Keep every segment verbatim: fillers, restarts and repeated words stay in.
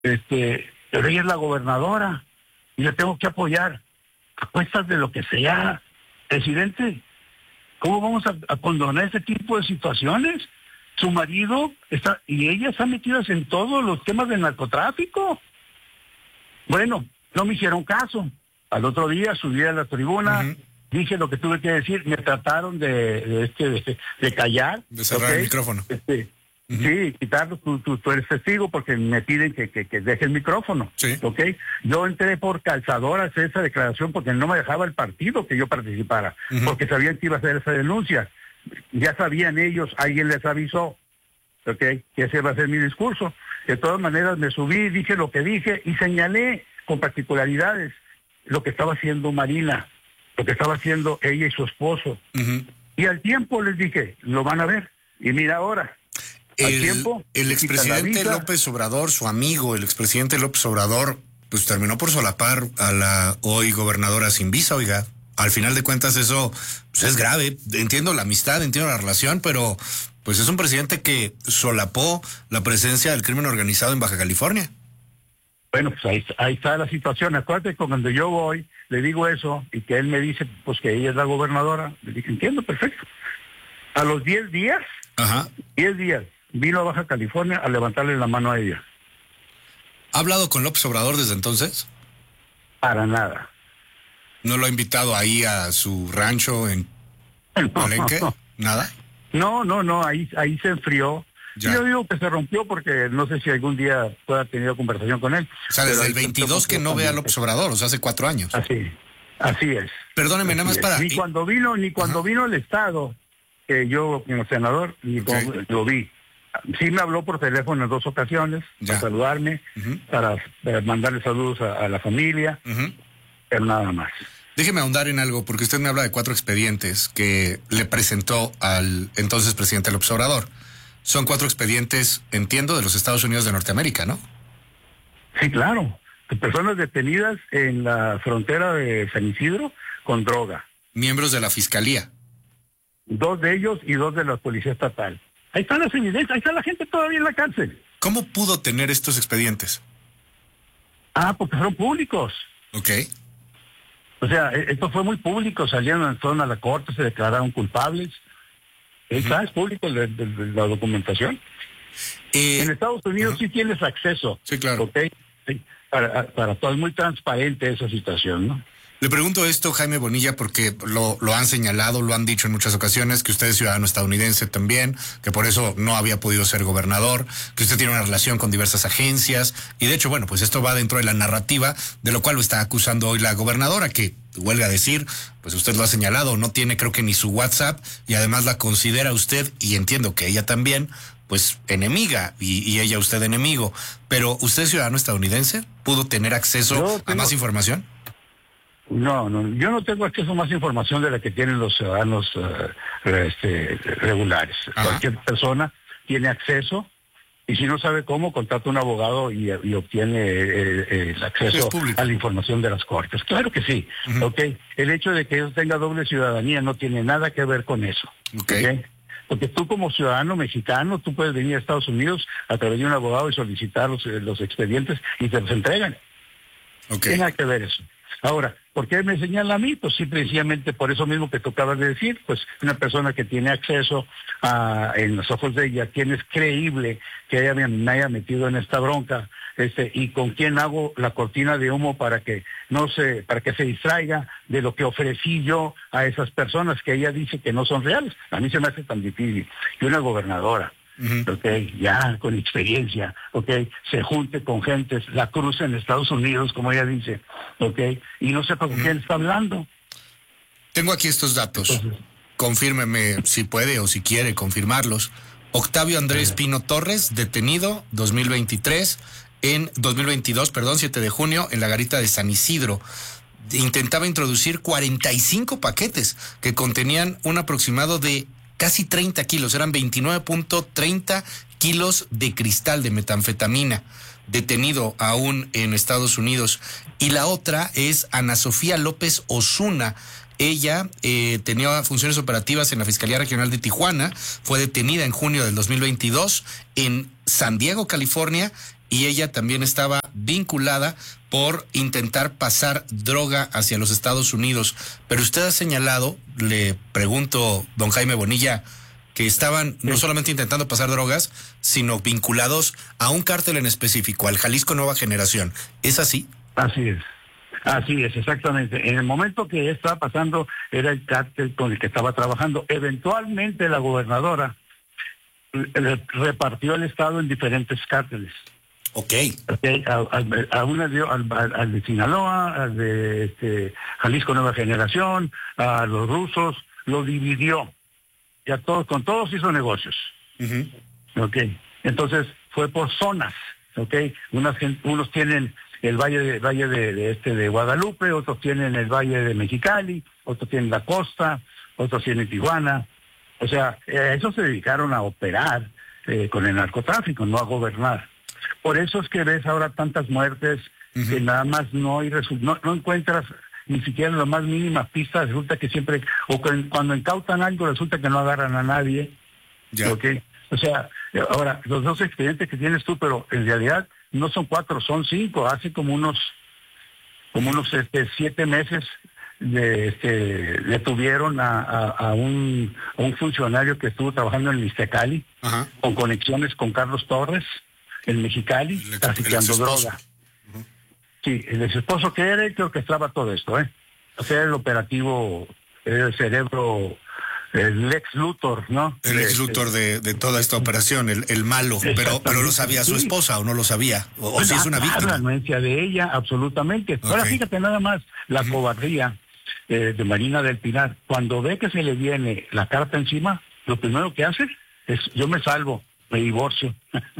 este, pero ella es la gobernadora y la tengo que apoyar a cuestas de lo que sea. Presidente, ¿cómo vamos a, a condonar este tipo de situaciones? Su marido está, y ella están metidas en todos los temas del narcotráfico. Bueno, no me hicieron caso. Al otro día subí a la tribuna, uh-huh. dije lo que tuve que decir, me trataron de, de, este, de, de callar. De cerrar ¿okay? el micrófono. Este, uh-huh. Sí, quitarlo, tú, tú, tú eres testigo porque me piden que, que, que deje el micrófono. Sí. ¿Ok? Yo entré por calzador a hacer esa declaración porque no me dejaba el partido que yo participara, uh-huh. porque sabían que iba a hacer esa denuncia. Ya sabían ellos, alguien les avisó, ¿ok? Que ese va a ser mi discurso. De todas maneras me subí, dije lo que dije y señalé con particularidades lo que estaba haciendo Marina, lo que estaba haciendo ella y su esposo. Uh-huh. Y al tiempo les dije, lo van a ver. Y mira ahora, al el, tiempo... El expresidente López Obrador, su amigo, el expresidente López Obrador, pues terminó por solapar a la hoy gobernadora sin visa, oiga. Al final de cuentas eso pues, es grave. Entiendo la amistad, entiendo la relación, pero pues es un presidente que solapó la presencia del crimen organizado en Baja California. Bueno, pues ahí, ahí está la situación. Acuérdate que cuando yo voy, le digo eso, y que él me dice pues que ella es la gobernadora, le dije, entiendo, perfecto. A los diez días, Ajá. diez días, vino a Baja California a levantarle la mano a ella. ¿Ha hablado con López Obrador desde entonces? Para nada. ¿No lo ha invitado ahí a su rancho en Palenque? No, no. ¿Nada? No, no, no, ahí, ahí se enfrió. Ya. Yo digo que se rompió porque no sé si algún día pueda tener conversación con él. O sea, desde el veintidós que no ve a López Obrador, o sea, hace cuatro años. Así, así es. Perdóneme, nada más para... Ni cuando vino, ni cuando Ajá. vino el Estado, que yo como senador, ni okay. como, lo vi. Sí me habló por teléfono en dos ocasiones, ya. para saludarme, uh-huh. para, para mandarle saludos a, a la familia, uh-huh. pero nada más. Déjeme ahondar en algo, porque usted me habla de cuatro expedientes que le presentó al entonces presidente López Obrador. Son cuatro expedientes, entiendo, de los Estados Unidos de Norteamérica, ¿no? Sí, claro. Personas detenidas en la frontera de San Isidro con droga. Miembros de la Fiscalía. Dos de ellos y dos de la Policía Estatal. Ahí están las evidencias, ahí está la gente todavía en la cárcel. ¿Cómo pudo tener estos expedientes? Ah, porque fueron públicos. Ok. O sea, esto fue muy público, salieron, fueron a la corte, se declararon culpables. Esa uh-huh. es público de, de, de la documentación. Eh, en Estados Unidos uh-huh. sí tienes acceso. Sí, claro. ¿Okay? Sí, para, para todo es muy transparente esa situación, ¿no? Le pregunto esto, Jaime Bonilla, porque lo, lo han señalado, lo han dicho en muchas ocasiones, que usted es ciudadano estadounidense también, que por eso no había podido ser gobernador, que usted tiene una relación con diversas agencias, y de hecho, bueno, pues esto va dentro de la narrativa, de lo cual lo está acusando hoy la gobernadora, que huelga a decir, pues usted lo ha señalado, no tiene creo que ni su WhatsApp, y además la considera usted, y entiendo que ella también, pues enemiga, y, y ella usted enemigo, pero ¿usted es ciudadano estadounidense? ¿Pudo tener acceso tengo... a más información? No, no, yo no tengo acceso a más información de la que tienen los ciudadanos uh, este, regulares. Ajá. Cualquier persona tiene acceso y si no sabe cómo, contrata un abogado y, y obtiene eh, eh, el acceso a la información de las cortes. Claro que sí. Uh-huh. Okay. El hecho de que ellos tengan doble ciudadanía no tiene nada que ver con eso. Okay. ¿Okay? Porque tú como ciudadano mexicano, tú puedes venir a Estados Unidos a través de un abogado y solicitar los, los expedientes y te los entregan. Okay. Tiene nada que ver eso. Ahora, ¿por qué me señala a mí? Pues sí, precisamente por eso mismo que tú acabas de decir, pues una persona que tiene acceso a, en los ojos de ella, quién es creíble que ella me, me haya metido en esta bronca, este, y con quién hago la cortina de humo para que no se, para que se distraiga de lo que ofrecí yo a esas personas que ella dice que no son reales. A mí se me hace tan difícil que una gobernadora, Uh-huh. Okay, ya con experiencia, okay, se junte con gentes, la cruce en Estados Unidos, como ella dice, okay, y no sepa con uh-huh. quién está hablando. Tengo aquí estos datos. Entonces, confírmeme si puede o si quiere confirmarlos. Octavio Andrés uh-huh. Pino Torres, detenido dos mil veintitrés, en dos mil veintidós, perdón, siete de junio, en la garita de San Isidro. Intentaba introducir cuarenta y cinco paquetes que contenían un aproximado de casi treinta kilos, eran veintinueve punto treinta kilos de cristal de metanfetamina, detenido aún en Estados Unidos. Y la otra es Ana Sofía López Osuna. Ella eh, tenía funciones operativas en la Fiscalía Regional de Tijuana, fue detenida en junio del dos mil veintidós en San Diego, California, y ella también estaba vinculada por intentar pasar droga hacia los Estados Unidos. Pero usted ha señalado, le pregunto, don Jaime Bonilla, que estaban no solamente intentando pasar drogas, sino vinculados a un cártel en específico, al Jalisco Nueva Generación. ¿Es así? Así es. Así es, exactamente. En el momento que estaba pasando, era el cártel con el que estaba trabajando. Eventualmente la gobernadora le repartió el estado en diferentes cárteles. Ok. Okay. A, a, a una dio al, al de Sinaloa, al de este, Jalisco Nueva Generación, a los rusos, lo dividió. Y a todos, con todos hizo negocios. Uh-huh. Ok. Entonces fue por zonas. Ok. Unas, unos tienen el valle de valle de, de este de Guadalupe, otros tienen el valle de Mexicali, otros tienen la costa, otros tienen Tijuana. O sea, a eso se dedicaron a operar eh, con el narcotráfico, no a gobernar. Por eso es que ves ahora tantas muertes, uh-huh. que nada más no hay resu- no, no encuentras ni siquiera la más mínima pista. Resulta que siempre, o que cuando incautan algo, resulta que no agarran a nadie. Ya. ¿Okay? O sea, ahora, los dos expedientes que tienes tú, pero en realidad no son cuatro, son cinco. Hace como unos, como unos este, siete meses de, este, detuvieron a, a, a, un, a un funcionario que estuvo trabajando en el Iztacali, uh-huh. con conexiones con Carlos Torres, en Mexicali, traficando droga. Uh-huh. Sí, el ex esposo que era el que orquestaba todo esto, ¿eh? O sea, el operativo, el cerebro, el Lex Luthor, ¿no? El ex Luthor de, de toda esta operación, el, el malo, pero pero lo sabía su esposa o no lo sabía, o, o si es una víctima. La anuencia de ella, absolutamente. Okay. Ahora fíjate nada más, la uh-huh. cobardía eh, de Marina del Pilar, cuando ve que se le viene la carta encima, lo primero que hace es, yo me salvo, me divorcio.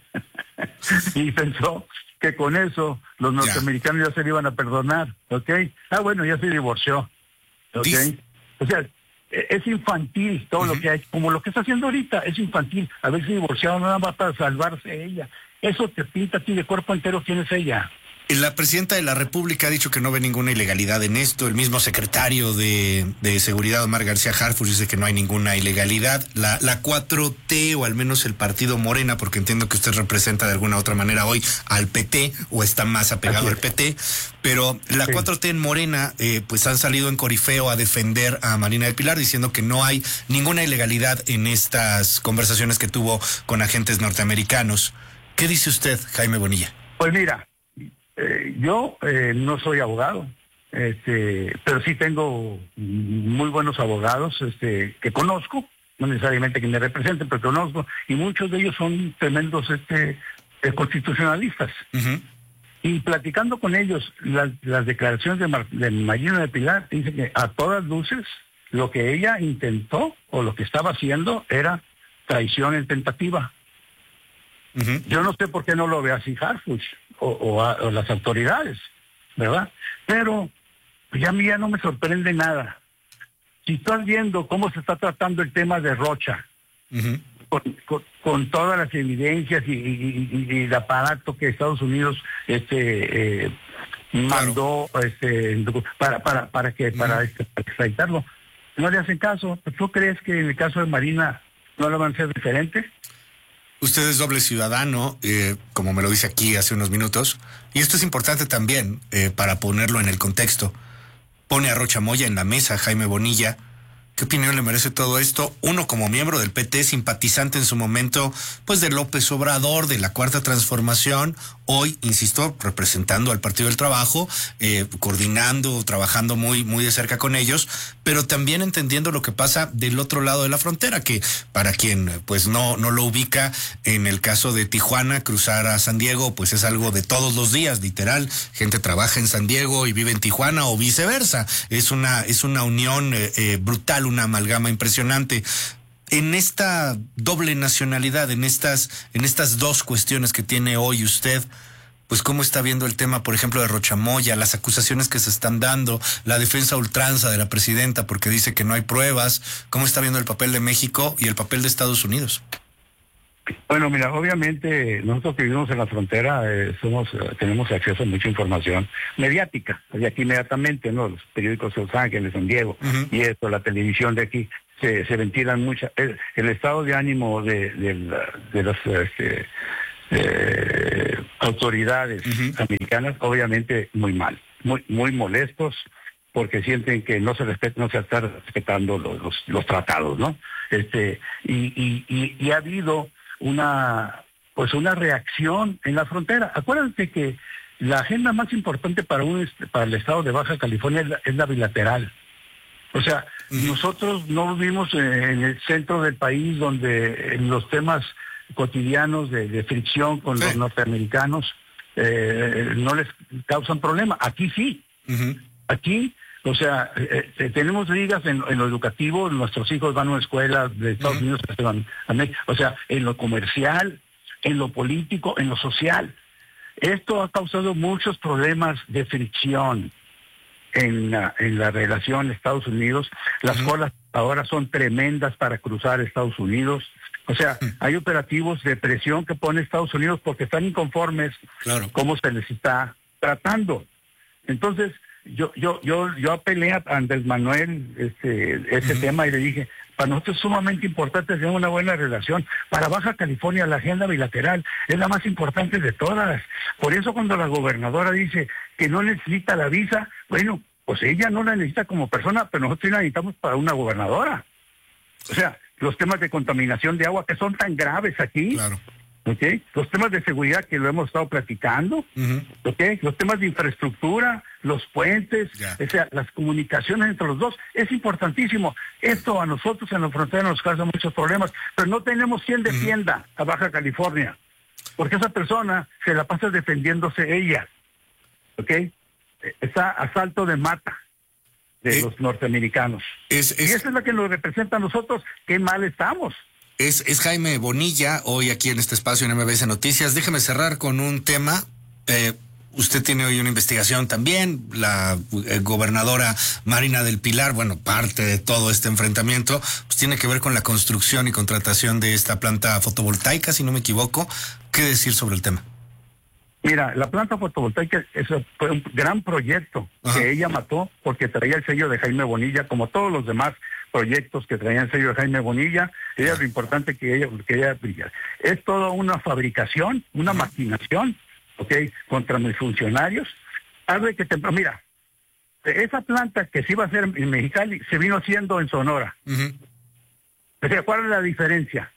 Y pensó que con eso los norteamericanos ya, ya se le iban a perdonar, ¿ok? Ah, bueno, ya se divorció, ¿ok? Dice... O sea, es infantil todo uh-huh. lo que hay, como lo que está haciendo ahorita, es infantil. Haberse divorciado nada más para salvarse ella. Eso te pinta a ti de cuerpo entero quién es ella. La presidenta de la República ha dicho que no ve ninguna ilegalidad en esto. El mismo secretario de, de Seguridad, Omar García Harfuch, dice que no hay ninguna ilegalidad. La, la cuatro T, o al menos el partido Morena, porque entiendo que usted representa de alguna otra manera hoy al P T, o está más apegado al P T, pero la sí. cuatro T en Morena, eh, pues han salido en corifeo a defender a Marina del Pilar, diciendo que no hay ninguna ilegalidad en estas conversaciones que tuvo con agentes norteamericanos. ¿Qué dice usted, Jaime Bonilla? Pues mira, Eh, yo eh, no soy abogado, este, pero sí tengo muy buenos abogados este, que conozco, no necesariamente que me representen, pero conozco, y muchos de ellos son tremendos este, eh, constitucionalistas. Uh-huh. Y platicando con ellos, las, las declaraciones de, Mar, de Marina del Pilar dicen que a todas luces lo que ella intentó o lo que estaba haciendo era traición en tentativa. Uh-huh. Yo no sé por qué no lo ve así Harfuch o, o, a, o las autoridades, ¿verdad? Pero pues ya a mí ya no me sorprende nada. Si estás viendo cómo se está tratando el tema de Rocha, uh-huh. con, con, con todas las evidencias y, y, y, y el aparato que Estados Unidos este eh, mandó claro. este para para para que uh-huh. para, este, para extraditarlo, no le hacen caso. ¿Tú crees que en el caso de Marina no lo van a hacer diferente? Usted es doble ciudadano, eh, como me lo dice aquí hace unos minutos, y esto es importante también eh, para ponerlo en el contexto. Pone a Rocha Moya en la mesa, Jaime Bonilla. ¿Qué opinión le merece todo esto? Uno, como miembro del P T, simpatizante en su momento, pues de López Obrador, de la Cuarta Transformación, hoy, insisto, representando al Partido del Trabajo, eh, coordinando, trabajando muy, muy de cerca con ellos, pero también entendiendo lo que pasa del otro lado de la frontera, que para quien pues no, no lo ubica, en el caso de Tijuana, cruzar a San Diego, pues es algo de todos los días, literal. Gente trabaja en San Diego y vive en Tijuana o viceversa. Es una, es una unión eh, eh, brutal, una amalgama impresionante. En esta doble nacionalidad, en estas, en estas dos cuestiones que tiene hoy usted, pues cómo está viendo el tema, por ejemplo, de Rocha Moya, las acusaciones que se están dando, la defensa a ultranza de la presidenta porque dice que no hay pruebas, cómo está viendo el papel de México y el papel de Estados Unidos. Bueno, mira, obviamente nosotros que vivimos en la frontera eh, somos eh, tenemos acceso a mucha información mediática, de aquí inmediatamente, ¿no? Los periódicos de Los Ángeles, San Diego, uh-huh. y esto, la televisión de aquí, se, se ventilan muchas. El, el estado de ánimo de, de, la, de las este, eh, autoridades uh-huh. americanas, obviamente muy mal, muy muy molestos, porque sienten que no se respeta, no se están respetando los, los, los tratados, ¿no? Este, y, y, y, y ha habido una, pues una reacción en la frontera. Acuérdense que la agenda más importante para un para el estado de Baja California es la, es la bilateral. O sea, uh-huh. nosotros no vivimos en el centro del país donde en los temas cotidianos de, de fricción con sí. los norteamericanos eh, no les causan problema. Aquí sí. Uh-huh. Aquí, o sea, eh, tenemos ligas en, en lo educativo, nuestros hijos van a una escuela de Estados uh-huh. Unidos, o sea, en lo comercial, en lo político, en lo social. Esto ha causado muchos problemas de fricción en la, en la relación Estados Unidos. Las uh-huh. colas ahora son tremendas para cruzar Estados Unidos. O sea, uh-huh. hay operativos de presión que pone Estados Unidos porque están inconformes claro. cómo se les está tratando. Entonces, yo yo yo yo apelé a Andrés Manuel este ese uh-huh. tema y le dije, para nosotros es sumamente importante tener una buena relación. Para Baja California la agenda bilateral es la más importante de todas. Por eso cuando la gobernadora dice que no necesita la visa, bueno, pues ella no la necesita como persona, pero nosotros la necesitamos para una gobernadora. O sea, los temas de contaminación de agua que son tan graves aquí, claro. ¿okay? Los temas de seguridad que lo hemos estado platicando, uh-huh. ¿okay? Los temas de infraestructura, los puentes, yeah. o sea, las comunicaciones entre los dos, es importantísimo. Esto a nosotros en la frontera nos causa muchos problemas, pero no tenemos quien defienda uh-huh. a Baja California, porque esa persona se la pasa defendiéndose ella, ¿ok? Está a salto de mata de eh, los norteamericanos. Es, es, y esa es la que nos representa a nosotros, qué mal estamos. Es, es Jaime Bonilla, hoy aquí en este espacio en M B S Noticias. Déjeme cerrar con un tema. Eh, usted tiene hoy una investigación también. La eh, gobernadora Marina del Pilar, bueno, parte de todo este enfrentamiento, pues tiene que ver con la construcción y contratación de esta planta fotovoltaica, si no me equivoco. ¿Qué decir sobre el tema? Mira, la planta fotovoltaica eso fue un gran proyecto Ajá. que ella mató porque traía el sello de Jaime Bonilla, como todos los demás proyectos que traían el sello de Jaime Bonilla. Ella es lo importante que ella, que ella brilla. Es toda una fabricación, una Ajá. maquinación, ¿ok? Contra mis funcionarios. Algo que temprano, mira, esa planta que se iba a hacer en Mexicali se vino haciendo en Sonora. Uh-huh. O sea, ¿cuál es la diferencia?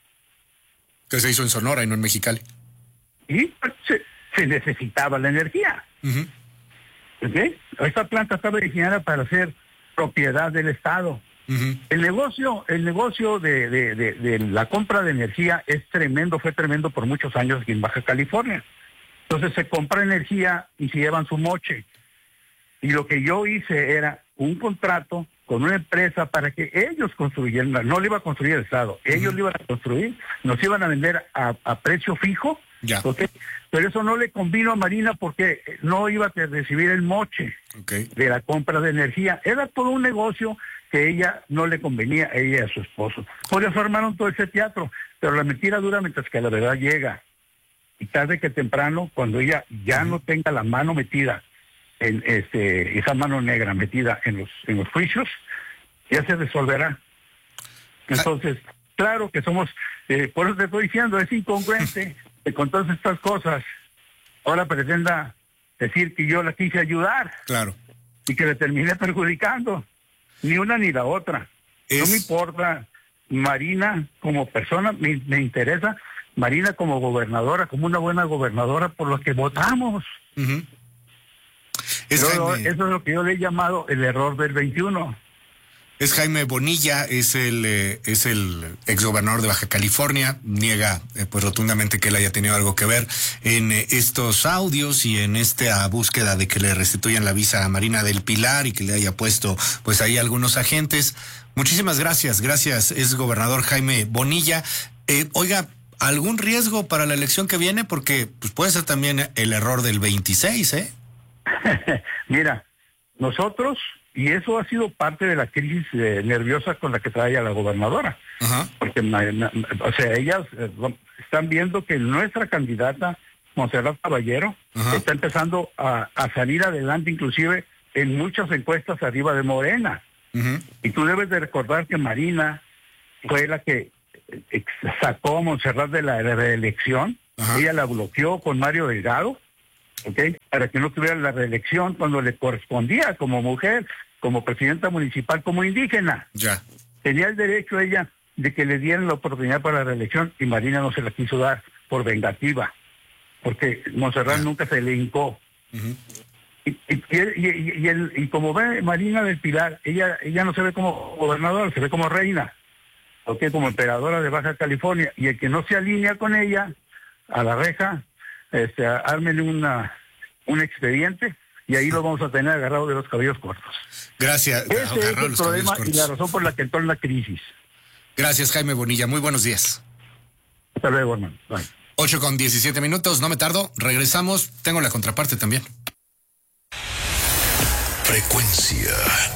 Que se hizo en Sonora y no en Mexicali. Y se, se necesitaba la energía. Uh-huh. ¿Okay? Esta planta estaba diseñada para ser propiedad del Estado. Uh-huh. El negocio, el negocio de, de, de, de la compra de energía es tremendo, fue tremendo por muchos años aquí en Baja California. Entonces se compra energía y se llevan su moche. Y lo que yo hice era un contrato con una empresa para que ellos construyeran, no lo iba a construir el Estado, ellos uh-huh. lo iban a construir, nos iban a vender a, a precio fijo. Ya. Okay. Pero eso no le convino a Marina porque no iba a recibir el moche okay. de la compra de energía. Era todo un negocio que ella no le convenía a ella y a su esposo. Por eso armaron todo ese teatro. Pero la mentira dura mientras que la verdad llega. Y tarde que temprano, cuando ella ya uh-huh. no tenga la mano metida, en este esa mano negra metida en los, en los juicios, ya se resolverá. Entonces, claro que somos, eh, por eso te estoy diciendo, es incongruente. Con todas estas cosas, ahora pretenda decir que yo la quise ayudar. Claro. Y que le terminé perjudicando. Ni una ni la otra. Es... No me importa Marina como persona, me, me interesa Marina como gobernadora, como una buena gobernadora por lo que votamos. Uh-huh. Es Pero Jaime... Eso es lo que yo le he llamado el error del veintiuno. Es Jaime Bonilla, es el eh, es el exgobernador de Baja California, niega eh, pues rotundamente que él haya tenido algo que ver en eh, estos audios y en esta búsqueda de que le restituyan la visa a Marina del Pilar y que le haya puesto pues ahí algunos agentes. Muchísimas gracias, gracias, es gobernador Jaime Bonilla. Eh, oiga, ¿algún riesgo para la elección que viene? Porque pues puede ser también el error del veintiséis, ¿eh? Mira, nosotros... Y eso ha sido parte de la crisis eh, nerviosa con la que trae a la gobernadora. Uh-huh. Porque, o sea, ellas eh, están viendo que nuestra candidata, Montserrat Caballero, uh-huh. está empezando a, a salir adelante, inclusive en muchas encuestas arriba de Morena. Uh-huh. Y tú debes de recordar que Marina fue la que sacó a Montserrat de la reelección Ajá. Ella la bloqueó con Mario Delgado, ¿ok? Para que no tuviera la reelección cuando le correspondía como mujer, como presidenta municipal, como indígena. Ya. Tenía el derecho ella de que le dieran la oportunidad para la reelección y Marina no se la quiso dar por vengativa, porque Montserrat ya. nunca se le hincó. Uh-huh. Y, y, y, y, el, y como ve Marina del Pilar, ella ella no se ve como gobernadora, se ve como reina, ¿ok? Como emperadora de Baja California, y el que no se alinea con ella, a la reja, este, ármenle una, un expediente, y ahí lo vamos a tener agarrado de los cabellos cortos. Gracias. Ese es el problema y la razón por la que entró en la crisis. Gracias, Jaime Bonilla. Muy buenos días. Hasta luego, hermano. Bye. ocho con diecisiete minutos, no me tardo. Regresamos. Tengo la contraparte también. Frecuencia